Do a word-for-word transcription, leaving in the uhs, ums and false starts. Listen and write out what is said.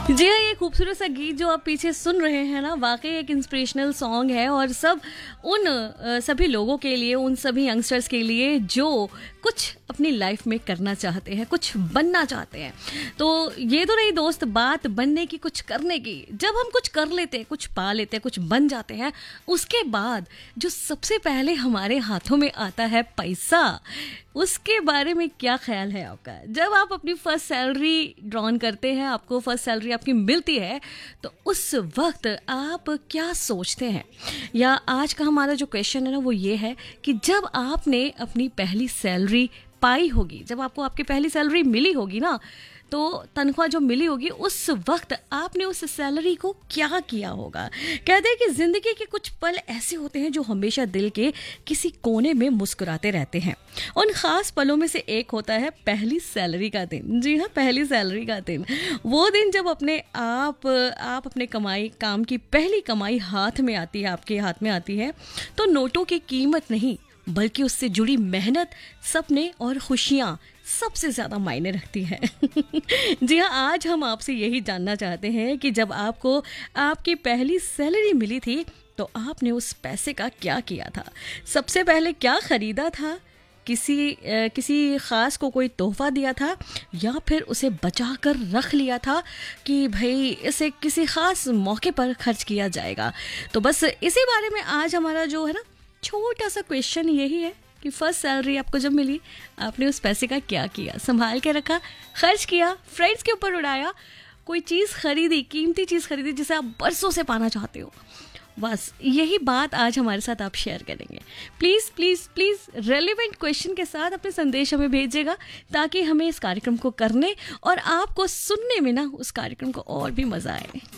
जी हाँ, ये खूबसूरत सा गीत जो आप पीछे सुन रहे हैं ना, वाकई एक इंस्पिरेशनल सॉन्ग है और सब उन अ, सभी लोगों के लिए, उन सभी यंगस्टर्स के लिए जो कुछ अपनी लाइफ में करना चाहते हैं, कुछ बनना चाहते हैं। तो ये तो रही दोस्त बात बनने की, कुछ करने की। जब हम कुछ कर लेते हैं, कुछ पा लेते हैं, कुछ बन जाते हैं, उसके बाद जो सबसे पहले हमारे हाथों में आता है पैसा, उसके बारे में क्या ख्याल है आपका? जब आप अपनी फर्स्ट सैलरी ड्रॉन करते हैं, आपको फर्स्ट सैलरी आपकी मिलती है, तो उस वक्त आप क्या सोचते हैं? या आज का हमारा जो क्वेश्चन है ना, वो ये है कि जब आपने अपनी पहली सैलरी पाई होगी, जब आपको आपकी पहली सैलरी मिली होगी ना, तो तनख्वाह जो मिली होगी, उस वक्त आपने उस सैलरी को क्या किया होगा? कहते हैं कि ज़िंदगी के कुछ पल ऐसे होते हैं जो हमेशा दिल के किसी कोने में मुस्कुराते रहते हैं। उन ख़ास पलों में से एक होता है पहली सैलरी का दिन। जी हाँ, पहली सैलरी का दिन। वो दिन जब अपने आप आप अपने कमाई काम की पहली कमाई हाथ में आती है, आपके हाथ में आती है, तो नोटों की कीमत नहीं, बल्कि उससे जुड़ी मेहनत, सपने और खुशियाँ सबसे ज़्यादा मायने रखती है। जी हाँ, आज हम आपसे यही जानना चाहते हैं कि जब आपको आपकी पहली सैलरी मिली थी, तो आपने उस पैसे का क्या किया था? सबसे पहले क्या ख़रीदा था? किसी अ, किसी ख़ास को कोई तोहफ़ा दिया था, या फिर उसे बचा कर रख लिया था कि भाई इसे किसी ख़ास मौके पर खर्च किया जाएगा? तो बस इसी बारे में आज हमारा जो है ना छोटा सा क्वेश्चन यही है कि फर्स्ट सैलरी आपको जब मिली, आपने उस पैसे का क्या किया? संभाल के रखा, खर्च किया, फ्रेंड्स के ऊपर उड़ाया, कोई चीज़ खरीदी, कीमती चीज़ खरीदी जिसे आप बरसों से पाना चाहते हो? बस यही बात आज हमारे साथ आप शेयर करेंगे। Please please please relevant question के साथ अपने संदेश हमें भेजिएगा, ताकि हमें इस कार्यक्रम को करने और आपको सुनने में ना उस कार्यक्रम को और भी मज़ा आए।